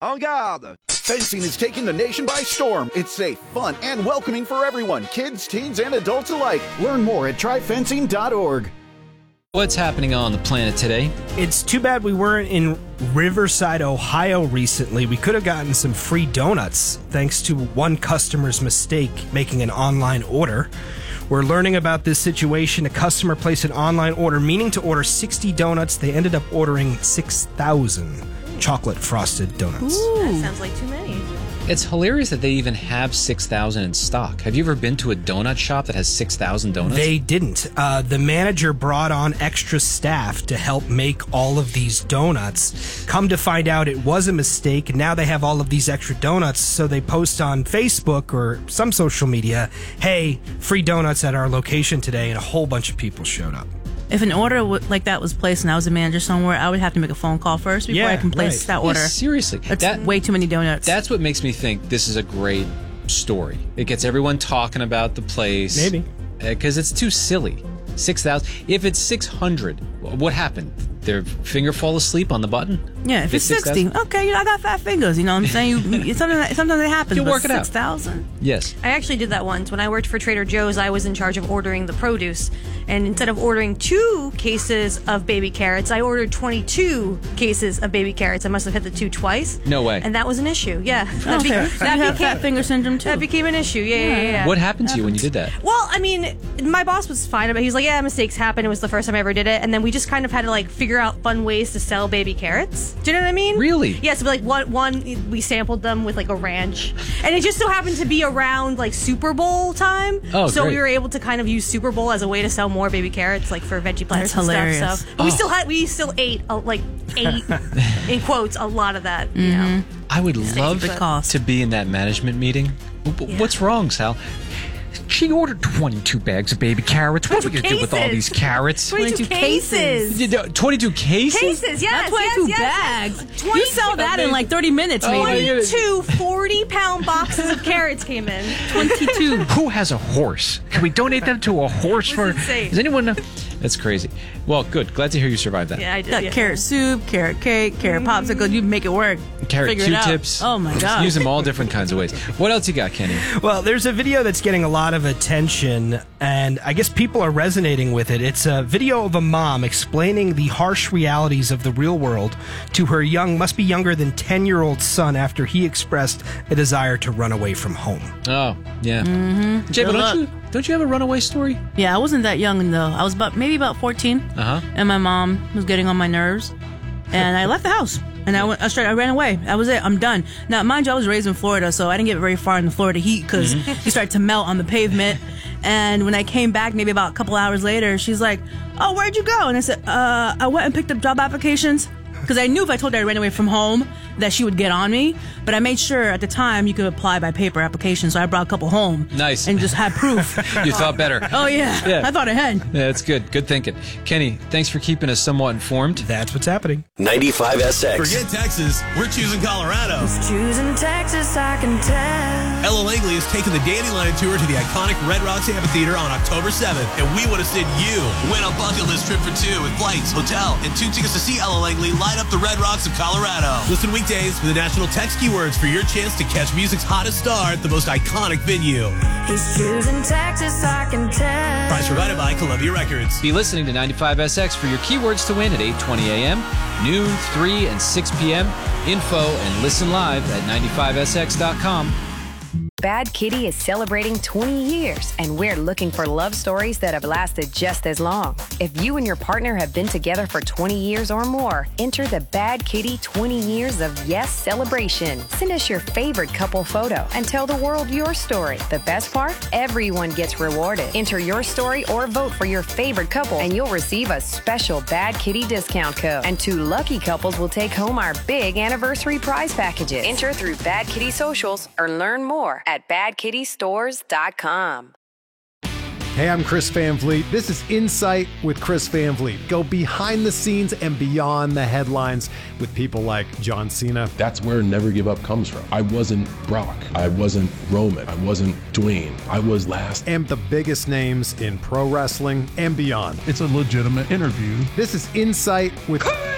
En garde! Fencing is taking the nation by storm. It's safe, fun, and welcoming for everyone, kids, teens, and adults alike. Learn more at tryfencing.org. What's happening on the planet today? It's too bad we weren't in Riverside, Ohio recently. We could have gotten some free donuts thanks to one customer's mistake making an online order. We're learning about this situation. A customer placed an online order meaning to order 60 donuts. They ended up ordering 6,000 chocolate frosted donuts. Ooh. That sounds like too many. It's hilarious that they even have 6,000 in stock. Have you ever been to a donut shop that has 6,000 donuts? They didn't. The manager brought on extra staff to help make all of these donuts. Come to find out it was a mistake, and now they have all of these extra donuts, so they post on Facebook or some social media, hey, free donuts at our location today, and a whole bunch of people showed up. If an order like that was placed and I was a manager somewhere, I would have to make a phone call first before I can place that order. Yeah, seriously. That's way too many donuts. That's what makes me think this is a great story. It gets everyone talking about the place. Maybe. Because it's too silly. 6,000. If it's 600, what happened? Their finger fall asleep on the button? Yeah, if it's 60, okay, I got fat fingers, you know what I'm saying? Sometimes it happens. You'll work it out. 6,000? Yes. I actually did that once. When I worked for Trader Joe's, I was in charge of ordering the produce. And instead of ordering 2 cases of baby carrots, I ordered 22 cases of baby carrots. I must have hit the 2 twice. No way. And that was an issue, yeah. Okay. You have fat finger syndrome, too. That became an issue, yeah. What happened to you when you did that? Well, I mean, my boss was fine about it. He was like, yeah, mistakes happen. It was the first time I ever did it. And then we just kind of had to, like, figure out fun ways to sell baby carrots. Do you know what I mean? Really? Yeah, so, like, one we sampled them with, like, a ranch. And it just so happened to be around, like, Super Bowl time. Oh, so great. we were able to kind of use Super Bowl as a way to sell more baby carrots, like, for veggie platters That's and hilarious. stuff. So we still ate, in quotes, a lot of that, you know. I would love cost. to be in that management meeting. What's wrong, Sal? She ordered 22 bags of baby carrots. What are we going to do with all these carrots? 22 cases. 22 cases? Cases, yes. That's 22 yes. bags. You sell that in like 30 minutes, maybe. 22 40-pound boxes of carrots came in. 22. Who has a horse? Can we donate them to a horse for? insane. Does anyone know? That's crazy. Well, good. Glad to hear you survived that. Yeah, I did. Got carrot soup, carrot cake, carrot popsicle. You make it work. Carrot Figure it out. Q-tips. Oh my God. Use them all different kinds of ways. What else you got, Kenny? Well, there's a video that's getting a lot of attention, and I guess people are resonating with it. It's a video of a mom explaining the harsh realities of the real world to her must be younger than 10-year-old son after he expressed a desire to run away from home. Oh, yeah. Mm-hmm. Jay, don't you have a runaway story? Yeah, I wasn't that young though. I was maybe about 14. And my mom was getting on my nerves, and I left the house. And I ran away. That was it. I'm done. Now, mind you, I was raised in Florida, so I didn't get very far in the Florida heat because it started to melt on the pavement. And when I came back, maybe about a couple hours later, she's like, "Oh, where'd you go?" And I said, "I went and picked up job applications." Because I knew if I told her I ran away from home, that she would get on me. But I made sure at the time you could apply by paper application, so I brought a couple home. Nice. And just had proof. You thought better. Oh, yeah. I thought ahead. Yeah, that's good. Good thinking. Kenny, thanks for keeping us somewhat informed. That's what's happening. 95SX. Forget Texas. We're choosing Colorado. Choosing Texas, I can tell. Ella Langley is taking the Dandelion Tour to the iconic Red Rocks Amphitheater on October 7th, and we want to send you. Win a bucket list trip for 2 with flights, hotel, and 2 tickets to see Ella Langley light up the Red Rocks of Colorado. Listen weekdays for the national text keywords for your chance to catch music's hottest star at the most iconic venue. He's choosing Texas, I can tell. Prize provided by Columbia Records. Be listening to 95SX for your keywords to win at 8:20 a.m., noon, 3, and 6 p.m. Info and listen live at 95sx.com. Bad Kitty is celebrating 20 years, and we're looking for love stories that have lasted just as long. If you and your partner have been together for 20 years or more, enter the Bad Kitty 20 Years of Yes celebration. Send us your favorite couple photo and tell the world your story. The best part? Everyone gets rewarded. Enter your story or vote for your favorite couple, and you'll receive a special Bad Kitty discount code. And 2 lucky couples will take home our big anniversary prize packages. Enter through Bad Kitty socials or learn more at badkittystores.com. Hey, I'm Chris Van Vliet. This is Insight with Chris Van Vliet. Go behind the scenes and beyond the headlines with people like John Cena. That's where Never Give Up comes from. I wasn't Brock. I wasn't Roman. I wasn't Dwayne. I was last. And the biggest names in pro wrestling and beyond. It's a legitimate interview. This is Insight with